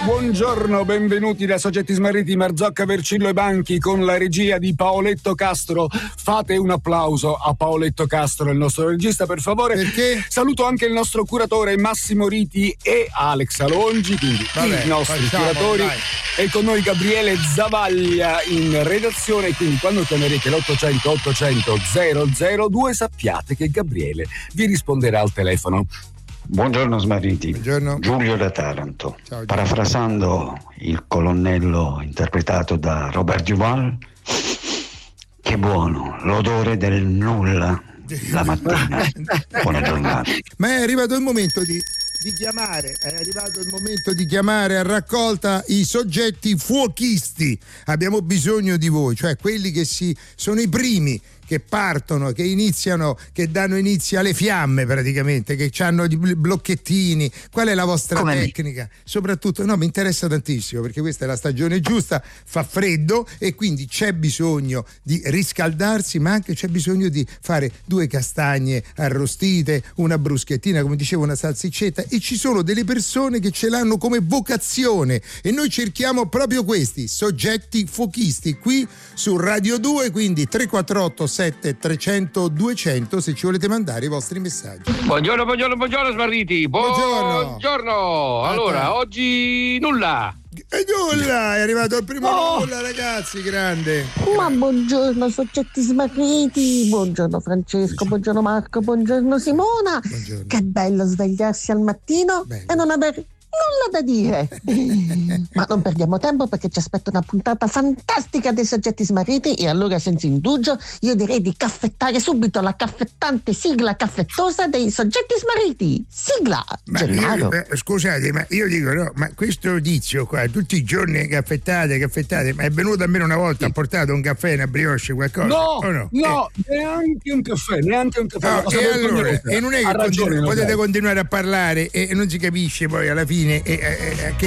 buongiorno, benvenuti da Soggetti Smarriti, Marzocca, Vercillo e Banchi con la regia di Paoletto Castro. Fate un applauso a Paoletto Castro, il nostro regista, per favore. Perché? Saluto anche il nostro curatore Massimo Riti e Alex Alongi, quindi i nostri curatori. Dai. E con noi Gabriele Zavaglia in redazione, quindi quando chiamerete l'800 800 002 sappiate che Gabriele vi risponderà al telefono. Buongiorno Smarriti. Buongiorno. Giulio da Taranto. Ciao, parafrasando il colonnello interpretato da Robert Duvall, che buono l'odore del nulla la mattina. Buona giornata. Ma è arrivato il momento di chiamare, a raccolta i soggetti fuochisti. Abbiamo bisogno di voi, cioè quelli che sono i primi che partono, che iniziano, che danno inizio alle fiamme praticamente, che hanno i blocchettini. Qual è la vostra tecnica? Soprattutto, mi interessa tantissimo perché questa è la stagione giusta, fa freddo e quindi c'è bisogno di riscaldarsi, ma anche c'è bisogno di fare 2 castagne arrostite, una bruschettina, come dicevo, una salsiccetta, e ci sono delle persone che ce l'hanno come vocazione e noi cerchiamo proprio questi soggetti fuochisti qui su Radio 2, quindi 348 300 200 se ci volete mandare i vostri messaggi. Buongiorno Smarriti. Buongiorno. Allora, oggi nulla. Nulla, è arrivato il primo nulla, ragazzi, grande. Ma buongiorno soggetti smarriti, buongiorno Francesco, buongiorno Marco, buongiorno Simona. Buongiorno. Che bello svegliarsi al mattino e non aver nulla da dire. Ma non perdiamo tempo perché ci aspetta una puntata fantastica dei soggetti smarriti e allora senza indugio io direi di caffettare subito la caffettante sigla caffettosa dei soggetti smarriti. Sigla, Gennaro. Scusate, ma io dico ma questo tizio qua tutti i giorni caffettate, ma è venuto almeno una volta, ha portato un caffè, una brioche, qualcosa? No, no? neanche un caffè. No, e allora, e non è che potete continuare a parlare e non si capisce poi alla fine che